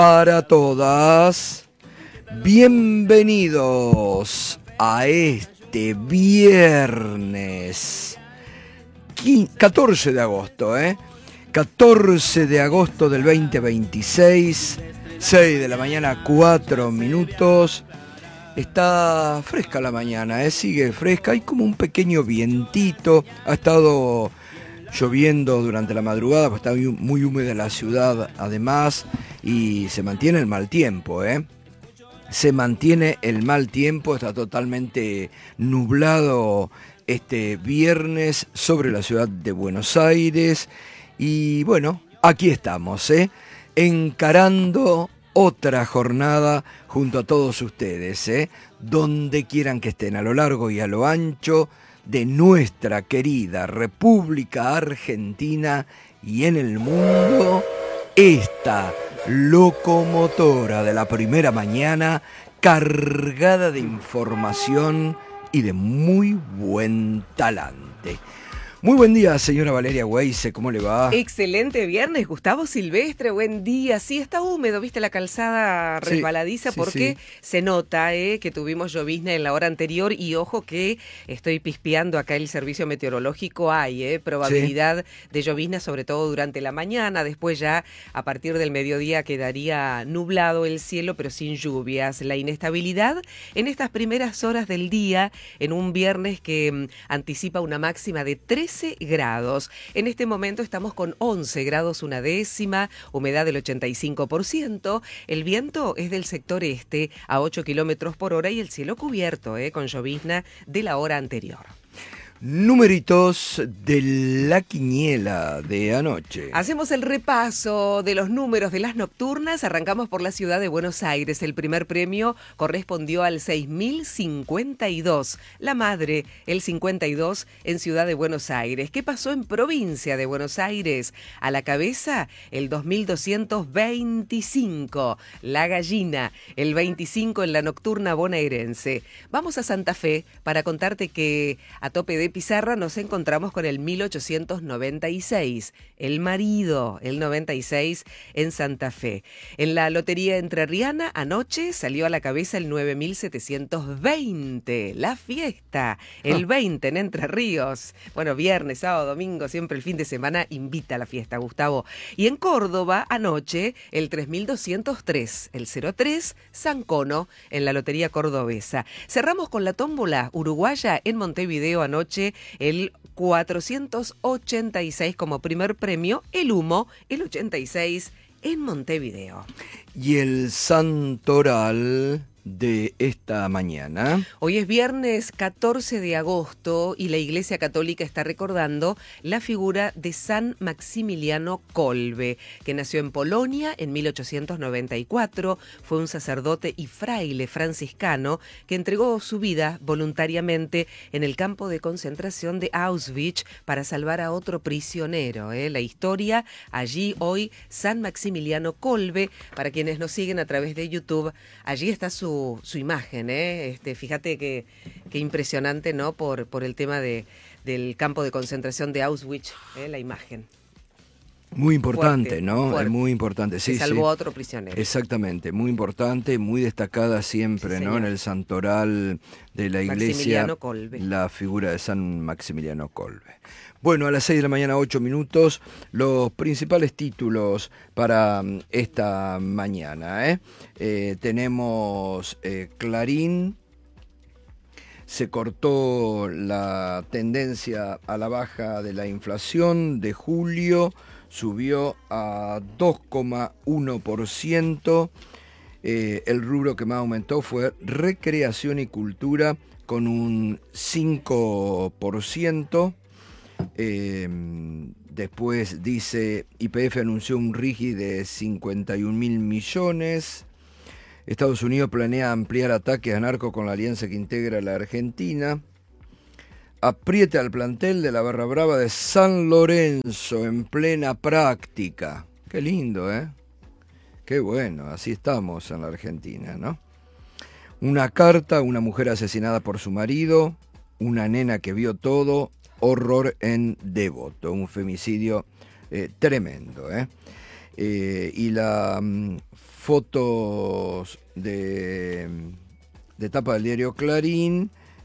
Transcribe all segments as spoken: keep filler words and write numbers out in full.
Para todas, bienvenidos a este viernes catorce de agosto, ¿eh? catorce de agosto del veinte veintiséis, seis de la mañana, cuatro minutos. Está fresca la mañana, ¿eh? Sigue fresca, hay como un pequeño vientito, ha estado lloviendo durante la madrugada, pues está muy húmeda la ciudad además, y se mantiene el mal tiempo, ¿eh? Se mantiene el mal tiempo, está totalmente nublado este viernes sobre la ciudad de Buenos Aires, y bueno, aquí estamos, ¿eh? Encarando otra jornada junto a todos ustedes, ¿eh? Donde quieran que estén, a lo largo y a lo ancho de nuestra querida República Argentina y en el mundo, esta locomotora de la primera mañana cargada de información y de muy buen talante. Muy buen día, señora Valeria Weise, ¿cómo le va? Excelente viernes, Gustavo Silvestre, buen día. Sí, está húmedo, viste la calzada resbaladiza, sí, sí, porque sí. Se nota eh, que tuvimos llovizna en la hora anterior y ojo que estoy pispeando acá el servicio meteorológico, hay eh, probabilidad sí. de llovizna, sobre todo durante la mañana, después ya a partir del mediodía quedaría nublado el cielo, pero sin lluvias. La inestabilidad en estas primeras horas del día, en un viernes que mm, anticipa una máxima de tres grados. En este momento estamos con once grados una décima, humedad del ochenta y cinco por ciento. El viento es del sector este a ocho kilómetros por hora y el cielo cubierto, eh, con llovizna de la hora anterior. Numeritos de la quiniela de anoche. Hacemos el repaso de los números de las nocturnas. Arrancamos por la ciudad de Buenos Aires. El primer premio correspondió al seis mil cincuenta y dos. La madre, el cincuenta y dos en Ciudad de Buenos Aires. ¿Qué pasó en provincia de Buenos Aires? A la cabeza, el dos mil doscientos veinticinco. La gallina, el veinticinco en la nocturna bonaerense. Vamos a Santa Fe para contarte que a tope de pizarra nos encontramos con el mil ochocientos noventa y seis, el marido, el noventa y seis en Santa Fe. En la lotería entrerriana anoche salió a la cabeza el nueve mil setecientos veinte, la fiesta, el veinte en Entre Ríos. Bueno, viernes, sábado, domingo, siempre el fin de semana invita a la fiesta, Gustavo. Y en Córdoba anoche el tres mil doscientos tres, el cero tres, San Cono en la lotería cordobesa. Cerramos con la tómbola uruguaya en Montevideo anoche, el cuatrocientos ochenta y seis como primer premio, el humo, el ochenta y seis en Montevideo. Y el santoral de esta mañana. Hoy es viernes catorce de agosto y la Iglesia Católica está recordando la figura de San Maximiliano Kolbe, que nació en Polonia en mil ochocientos noventa y cuatro, fue un sacerdote y fraile franciscano que entregó su vida voluntariamente en el campo de concentración de Auschwitz para salvar a otro prisionero. ¿eh? La historia allí hoy, San Maximiliano Kolbe, para quienes nos siguen a través de YouTube, allí está su Su, su imagen, ¿eh? Este, fíjate que, que impresionante, ¿no? Por, por el tema de, del campo de concentración de Auschwitz, ¿eh? La imagen. Muy importante, fuerte, ¿no? Fuerte. Es muy importante, sí, Se salvó sí. a otro prisionero. Exactamente, muy importante, muy destacada siempre, sí, ¿no? En el santoral de la iglesia, la figura de San Maximiliano Kolbe. Bueno, a las seis de la mañana, ocho minutos, los principales títulos para esta mañana, ¿eh? Eh, tenemos eh, Clarín, se cortó la tendencia a la baja de la inflación de julio, subió a dos coma uno por ciento. Eh, el rubro que más aumentó fue recreación y cultura con un cinco por ciento. Eh, después dice, Y P F anunció un R I G I de cincuenta y un mil millones. Estados Unidos planea ampliar ataques a narco con la alianza que integra la Argentina. Aprieta al plantel de la Barra Brava de San Lorenzo en plena práctica. Qué lindo, ¿eh? Qué bueno, así estamos en la Argentina, ¿no? Una carta a una mujer asesinada por su marido, una nena que vio todo, horror en Devoto, un femicidio eh, tremendo, ¿eh? Eh, y la um, fotos de, de tapa del diario Clarín,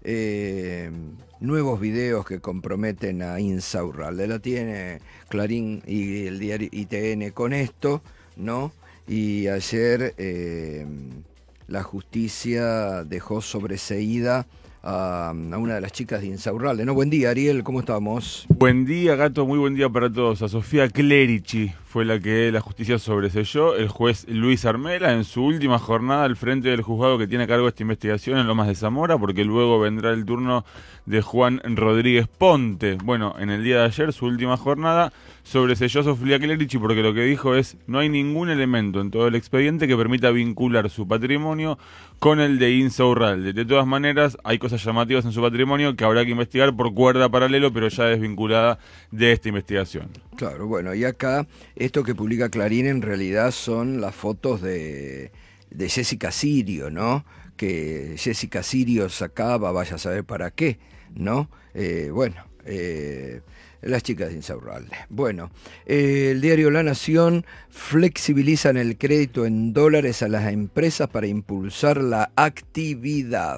eh, nuevos videos que comprometen a Insaurralde. La tiene Clarín y el diario I T N con esto, ¿no? Y ayer eh, la justicia dejó sobreseída a, a una de las chicas de Insaurralde, ¿no? Buen día, Ariel, ¿cómo estamos? Buen día, Gato, muy buen día para todos. A Sofía Clerici fue la que la justicia sobreseyó. El juez Luis Armela en su última jornada al frente del juzgado que tiene a cargo esta investigación en Lomas de Zamora, porque luego vendrá el turno de Juan Rodríguez Ponte. Bueno, en el día de ayer, su última jornada, sobreseyó a Sofía Clerici porque lo que dijo es: no hay ningún elemento en todo el expediente que permita vincular su patrimonio con el de Insaurralde. De todas maneras, hay cosas llamativas en su patrimonio que habrá que investigar por cuerda paralelo, pero ya desvinculada de esta investigación. Claro, bueno, y acá esto que publica Clarín en realidad son las fotos de, de Jessica Sirio, ¿no? Que Jessica Sirio sacaba, vaya a saber para qué, ¿no? Eh, bueno, eh, las chicas de Insaurralde. Bueno, eh, el diario La Nación: flexibilizan el crédito en dólares a las empresas para impulsar la actividad.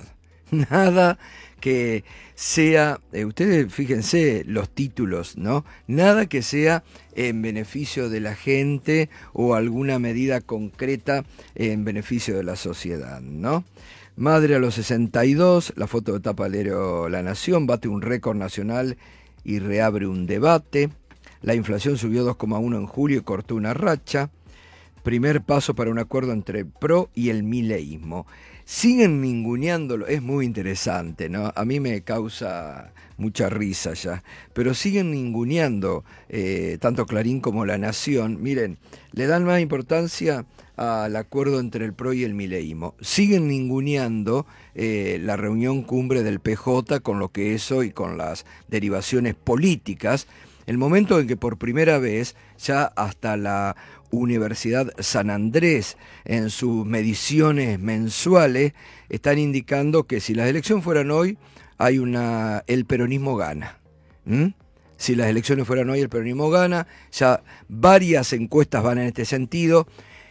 Nada que sea, eh, ustedes fíjense los títulos, ¿no? Nada que sea en beneficio de la gente o alguna medida concreta en beneficio de la sociedad, ¿no? Madre a los sesenta y dos, la foto de tapa del diario La Nación: bate un récord nacional y reabre un debate. La inflación subió dos coma uno en julio y cortó una racha. Primer paso para un acuerdo entre el P R O y el mileísmo. Siguen ninguneándolo, es muy interesante, ¿no? A mí me causa mucha risa ya, pero siguen ninguneando eh, tanto Clarín como La Nación. Miren, le dan más importancia al acuerdo entre el P R O y el mileísmo. Siguen ninguneando eh, la reunión cumbre del P J con lo que eso y con las derivaciones políticas. El momento en que por primera vez ya hasta la Universidad San Andrés en sus mediciones mensuales están indicando que si las elecciones fueran hoy, hay una el peronismo gana. ¿Mm? Si las elecciones fueran hoy, el peronismo gana. Ya varias encuestas van en este sentido.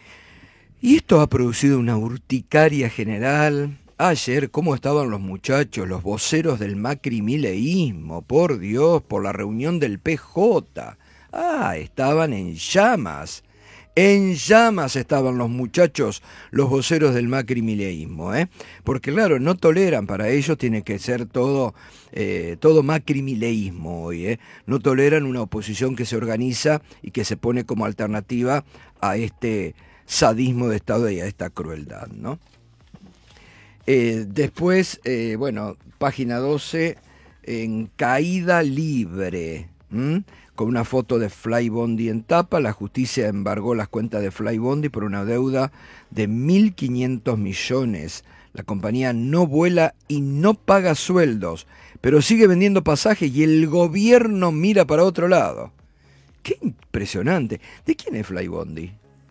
Y esto ha producido una urticaria general. Ayer, ¿cómo estaban los muchachos, los voceros del macrimileísmo? Por Dios, por la reunión del P J. Ah, estaban en llamas. En llamas estaban los muchachos, los voceros del macrimileísmo, ¿eh? Porque claro, no toleran, para ellos tiene que ser todo, eh, todo macrimileísmo hoy, ¿eh? No toleran una oposición que se organiza y que se pone como alternativa a este sadismo de Estado y a esta crueldad, ¿no? Eh, después, eh, bueno, página doce, en caída libre, ¿m? Con una foto de Flybondi en tapa. La justicia embargó las cuentas de Flybondi por una deuda de mil quinientos millones. La compañía no vuela y no paga sueldos, pero sigue vendiendo pasajes y el gobierno mira para otro lado. ¡Qué impresionante! ¿De quién es Flybondi?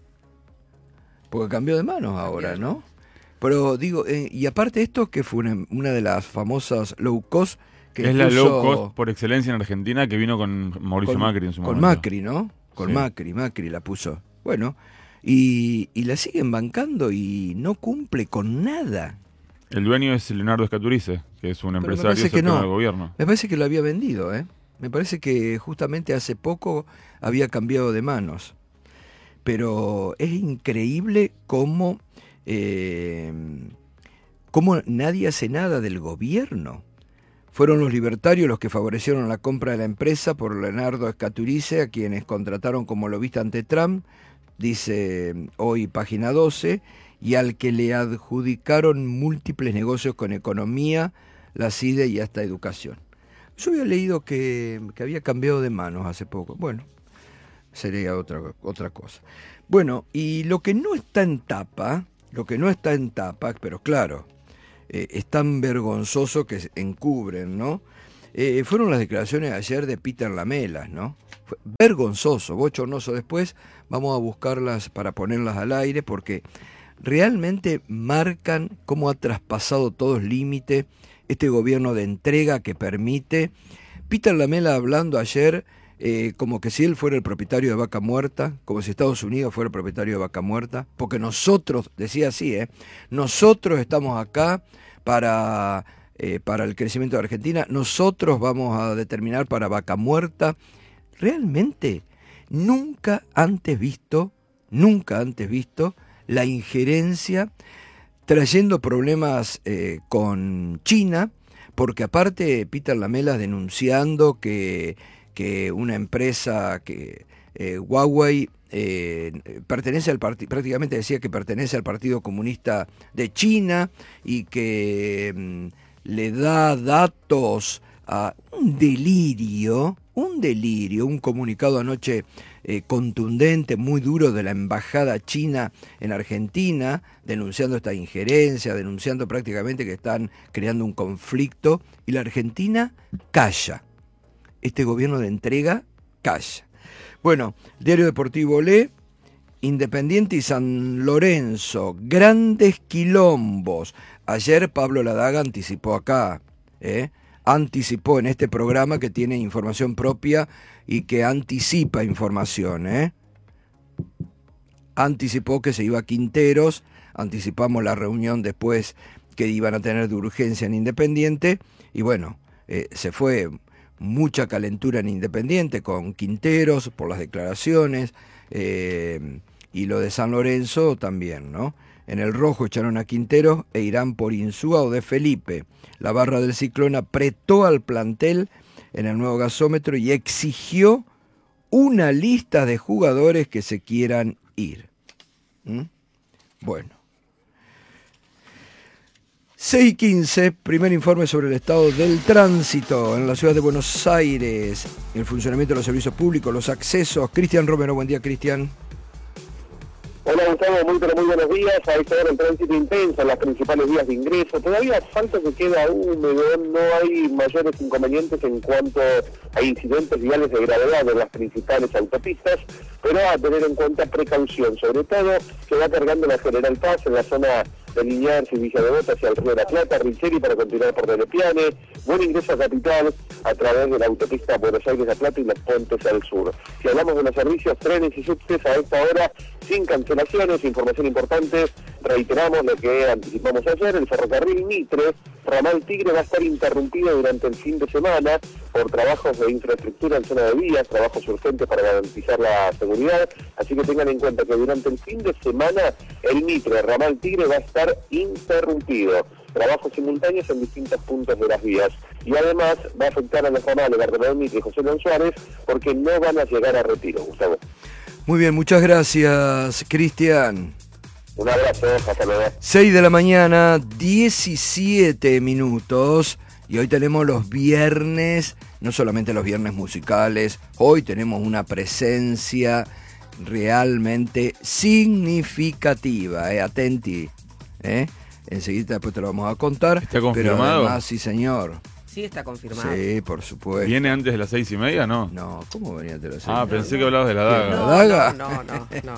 Porque cambió de manos ahora, ¿no? Pero digo, eh, y aparte esto, que fue una, una de las famosas low cost, que es la low cost por excelencia en Argentina, que vino con Mauricio con, Macri en su con momento. Con Macri, ¿no? Con sí. Macri, Macri la puso. Bueno, y, y la siguen bancando y no cumple con nada. El dueño es Leonardo Scaturice, que es un Pero empresario cercano no. al gobierno. Me parece que lo había vendido, ¿eh? Me parece que justamente hace poco había cambiado de manos. Pero es increíble cómo, eh, cómo nadie hace nada del gobierno. Fueron los libertarios los que favorecieron la compra de la empresa por Leonardo Scaturice, a quienes contrataron como lobista ante Trump, dice hoy página doce, y al que le adjudicaron múltiples negocios con economía, la C I D E y hasta educación. Yo había leído que, que había cambiado de manos hace poco. Bueno, sería otra, otra cosa. Bueno, y lo que no está en tapa, lo que no está en tapa, pero claro, eh, es tan vergonzoso que encubren, ¿no? Eh, fueron las declaraciones de ayer de Peter Lamelas, ¿no? Fue vergonzoso, bochornoso. Después vamos a buscarlas para ponerlas al aire, porque realmente marcan cómo ha traspasado todos límites este gobierno de entrega que permite. Peter Lamela hablando ayer eh, como que si él fuera el propietario de Vaca Muerta, como si Estados Unidos fuera el propietario de Vaca Muerta, porque nosotros, decía así, ¿eh? nosotros estamos acá para, eh, para el crecimiento de Argentina, nosotros vamos a determinar para Vaca Muerta. Realmente, nunca antes visto, nunca antes visto la injerencia trayendo problemas eh, con China, porque aparte Peter Lamela denunciando que, que una empresa, que eh, Huawei, eh, pertenece al partido, prácticamente decía que pertenece al Partido Comunista de China y que mm, le da datos a un delirio, un delirio, un comunicado anoche eh, contundente, muy duro de la embajada china en Argentina, denunciando esta injerencia, denunciando prácticamente que están creando un conflicto, y la Argentina calla. Este gobierno de entrega calla. Bueno, Diario Deportivo lee, Independiente y San Lorenzo, grandes quilombos. Ayer Pablo Ladaga anticipó acá, ¿eh? anticipó en este programa que tiene información propia y que anticipa información, ¿eh? Anticipó que se iba a Quinteros, anticipamos la reunión después que iban a tener de urgencia en Independiente, y bueno, eh, se fue mucha calentura en Independiente con Quinteros por las declaraciones, eh, y lo de San Lorenzo también, ¿no? En el rojo echaron a Quinteros e irán por Insúa o de Felipe. La barra del Ciclón apretó al plantel en el nuevo gasómetro y exigió una lista de jugadores que se quieran ir. ¿Mm? Bueno. seis y quince, primer informe sobre el estado del tránsito en la ciudad de Buenos Aires, el funcionamiento de los servicios públicos, los accesos. Cristian Romero, buen día, Cristian. Hola Gustavo, muy pero muy buenos días. A esta hora el tránsito intenso en las principales vías de ingreso. Todavía falta que queda húmedo, no hay mayores inconvenientes en cuanto a incidentes viales de gravedad en las principales autopistas, pero a tener en cuenta precaución, sobre todo que va cargando la General Paz en la zona de Liniers y Villa Devoto hacia el Río de la Plata, Richeri para continuar por Delepiane, buen ingreso a Capital a través de la autopista Buenos Aires-La Plata y los puentes al sur. Si hablamos de los servicios, trenes y subtes, a esta hora sin cancelaciones, información importante, reiteramos lo que anticipamos ayer, el ferrocarril Mitre, ramal Tigre va a estar interrumpido durante el fin de semana por trabajos de infraestructura en zona de vías, trabajos urgentes para garantizar la seguridad, así que tengan en cuenta que durante el fin de semana el Mitre, ramal Tigre va a estar interrumpido, trabajos simultáneos en distintos puntos de las vías, y además va a afectar a los ramales Bartolomé Mitre y José León Suárez porque no van a llegar a Retiro, Gustavo. Muy bien, muchas gracias, Cristian. Un abrazo, hasta luego. seis de la mañana, diecisiete minutos, y hoy tenemos los viernes, no solamente los viernes musicales, hoy tenemos una presencia realmente significativa, eh, atenti, eh. Enseguida después te lo vamos a contar. ¿Está confirmado? Pero además, sí señor. Sí, está confirmado. Sí, por supuesto. ¿Viene antes de las seis y media, no? No, ¿cómo venía de las seis? Ah, no, pensé no. que hablabas de la daga. ¿La daga? No, no, no, no.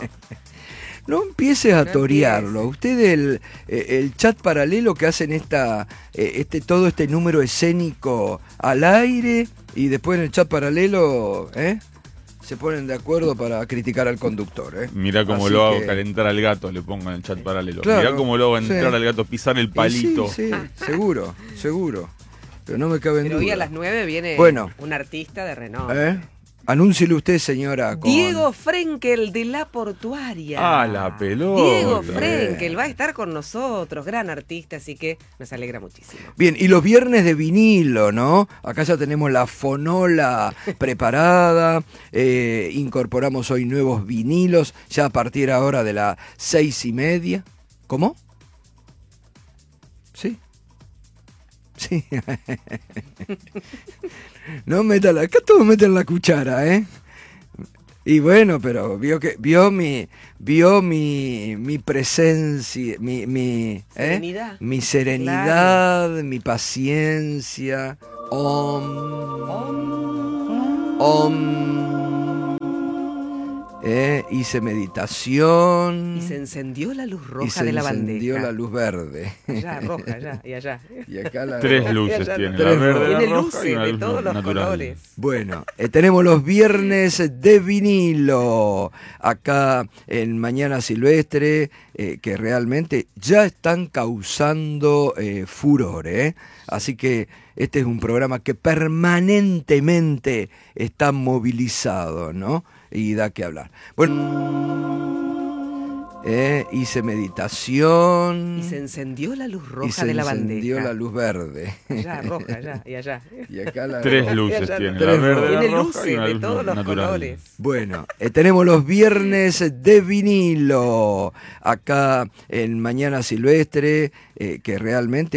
No empieces a No torearlo. empieces. Usted el, el chat paralelo que hacen esta, este, todo este número escénico al aire y después en el chat paralelo, ¿eh? Se ponen de acuerdo para criticar al conductor, ¿eh? Mirá cómo Así lo hago que... calentar al gato, le pongo en el chat paralelo. Claro, Mirá cómo lo hago entrar sí. al gato, pisar el palito. Y sí, sí, seguro, seguro. Pero no me cabe en Pero duda. hoy a las nueve viene Bueno. un artista de renombre. ¿Eh? Anúnciele usted, señora. Con... Diego Frenkel de La Portuaria. Ah, la pelota. Diego Bien. Frenkel va a estar con nosotros, gran artista, así que nos alegra muchísimo. Bien, y los viernes de vinilo, ¿no? Acá ya tenemos la fonola preparada, eh, incorporamos hoy nuevos vinilos, ya a partir ahora de las seis y media. ¿Cómo? Sí. Sí. No metan la... Acá todos meten la cuchara, ¿eh? Y bueno, pero vio que vio mi vio mi mi presencia, mi mi Serenidad. ¿eh? Mi serenidad, claro. Mi paciencia. Om. Om. Om. Eh, hice meditación. Y se encendió la luz roja y se de la bandeja. encendió la luz verde. Allá, roja, allá y allá. Y acá la Tres roja. luces allá, tiene, tres la verde, la Tiene roja luces y una de luz todos los natural. colores. Bueno, eh, tenemos los viernes de vinilo acá en Mañana Silvestre, eh, que realmente ya están causando eh, furor, ¿eh? Así que este es un programa que permanentemente está movilizado, ¿no? Y da que hablar. Bueno, eh, hice meditación. Y se encendió la luz roja y se de la encendió bandeja. la luz verde. Allá, roja, allá y allá. Y acá la Tres roja. luces allá, tiene, tres la verde, Tiene la roja luces y una de luz todos los natural. colores. Bueno, eh, tenemos los viernes de vinilo acá en Mañana Silvestre, eh, que realmente